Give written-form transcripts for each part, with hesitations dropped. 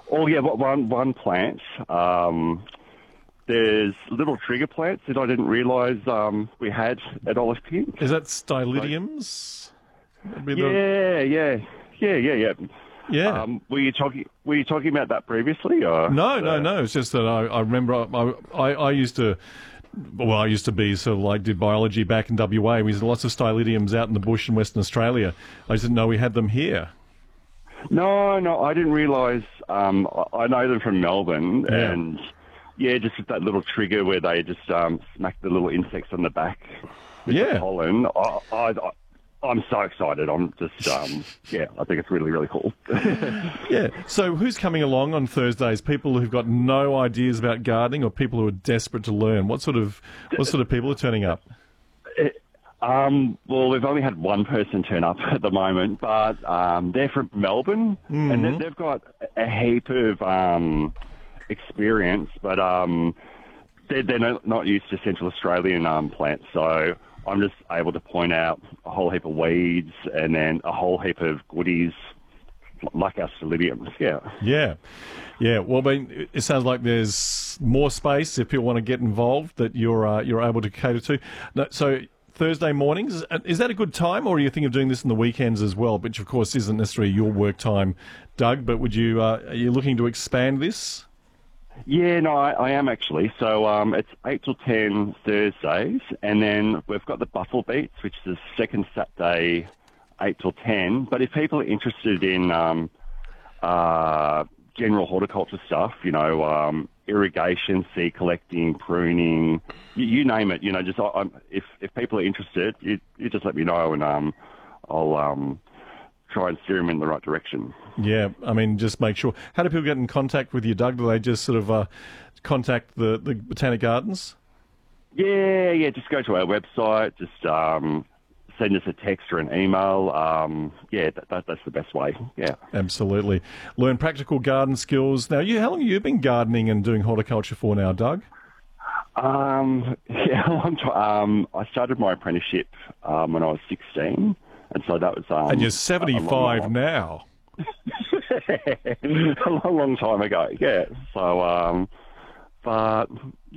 Oh yeah, one plant. There's little trigger plants that I didn't realise we had at Olive Pin. Is that stylidiums? That'd be Yeah. Yeah. Were you talking about that previously? Or No. It's just that I remember I used to. Well, I used to be sort of like did biology back in WA. We had lots of stylidiums out in the bush in Western Australia. I just didn't know we had them here. No, I didn't realise. I know them from Melbourne, Yeah. and yeah, just with that little trigger where they just smack the little insects on the back with the pollen. I'm so excited. I'm just, I think it's really, really cool. Yeah. So who's coming along on Thursdays? People who've got no ideas about gardening, or people who are desperate to learn? What sort of people are turning up? Well, we've only had one person turn up at the moment, but they're from Melbourne, and they've got a heap of experience, but they're not used to Central Australian plants, so I'm just able to point out a whole heap of weeds and then a whole heap of goodies like our Stylidiums. Yeah. Well, I mean, it sounds like there's more space if people want to get involved that you're able to cater to. No, so Thursday mornings, is that a good time, or are you thinking of doing this in the weekends as well? Which, of course, isn't necessarily your work time, Doug. But are you looking to expand this? Yeah, no, I am actually. So it's 8 till 10 Thursdays, and then we've got the Buffalo Beats, which is the second Saturday, 8 till 10. But if people are interested in general horticulture stuff, irrigation, seed collecting, pruning, you name it, just if people are interested, you just let me know, and I'll try and steer them in the right direction. Yeah, I mean, just make sure. How do people get in contact with you, Doug? Do they just sort of contact the Botanic Gardens? Yeah, just go to our website, just send us a text or an email. That's the best way, yeah. Absolutely. Learn practical garden skills. Now, how long have you been gardening and doing horticulture for now, Doug? A long time. I started my apprenticeship when I was 16. And so that was... and you're 75 now. a long time ago, yeah. So, but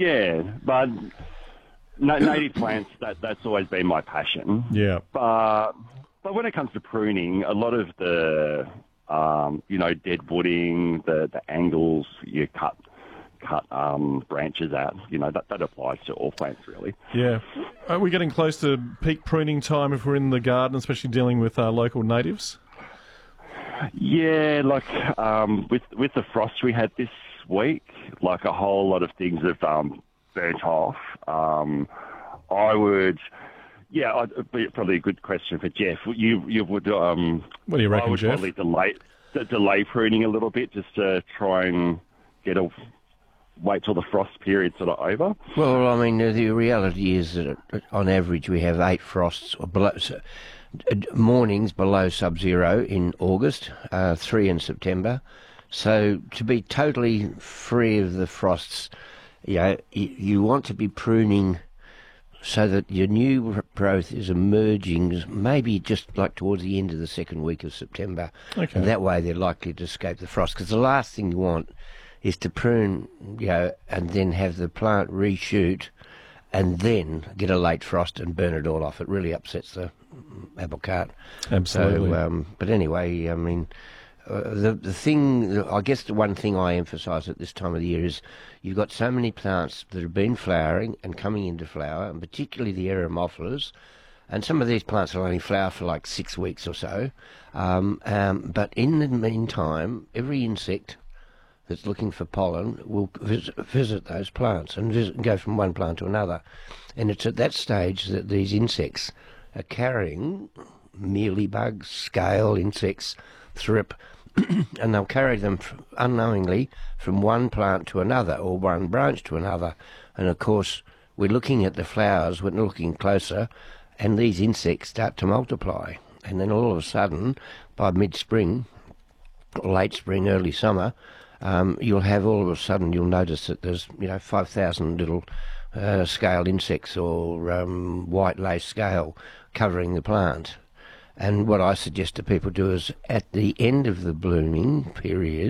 native plants, that's always been my passion. Yeah. But when it comes to pruning, a lot of the, dead wooding, the angles you cut branches out, that applies to all plants, really. Yeah. Are we getting close to peak pruning time if we're in the garden, especially dealing with local natives? Yeah, with the frost we had this week, a whole lot of things have burnt off. It'd be probably a good question for Jeff. You would... what do you reckon, Jeff? Probably delay pruning a little bit, just to try and wait till the frost period's sort of over. Well, I mean, the reality is that on average we have 8 frosts or below, mornings below sub-zero in August, 3 in September. So to be totally free of the frosts, you want to be pruning so that your new growth is emerging maybe just like towards the end of the second week of September. Okay. And that way they're likely to escape the frost, because the last thing you want is to prune, and then have the plant reshoot and then get a late frost and burn it all off. It really upsets the apple cart. Absolutely. So, but anyway, I mean, the thing, I guess the one thing I emphasise at this time of the year is you've got so many plants that have been flowering and coming into flower, and particularly the eremophilas, and some of these plants will only flower for 6 weeks or so. But in the meantime, every insect that's looking for pollen will visit those plants and go from one plant to another. And it's at that stage that these insects are carrying mealybugs, scale insects, thrip, and they'll carry them unknowingly from one plant to another or one branch to another. And of course, we're looking at the flowers, we're looking closer, and these insects start to multiply. And then all of a sudden, by mid-spring, late spring, early summer, you'll notice that there's 5,000 little scaled insects or white lace scale covering the plant. And what I suggest to people do is at the end of the blooming period,